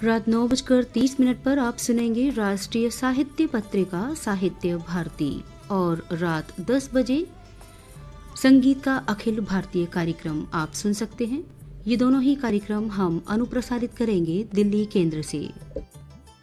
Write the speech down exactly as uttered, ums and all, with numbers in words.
रात नौ बजकर तीस मिनट पर आप सुनेंगे राष्ट्रीय साहित्य पत्रिका साहित्य भारती और रात दस बजे संगीत का अखिल भारतीय कार्यक्रम आप सुन सकते हैं। ये दोनों ही कार्यक्रम हम अनुप्रसारित करेंगे दिल्ली केंद्र से।